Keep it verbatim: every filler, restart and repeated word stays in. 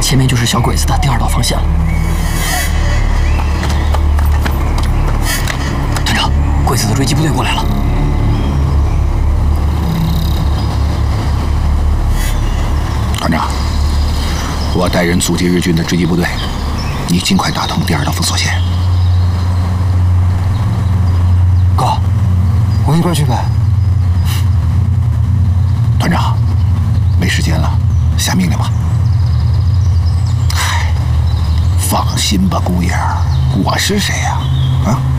前面就是小鬼子的第二道防线了。团长，鬼子的追击部队过来了。 团长，我带人阻击日军的追击部队，你尽快打通第二道封锁线。 哥，我跟一块去呗。 团长，没时间了，下命令吧。嗨，放心吧，姑爷儿，我是谁呀？啊？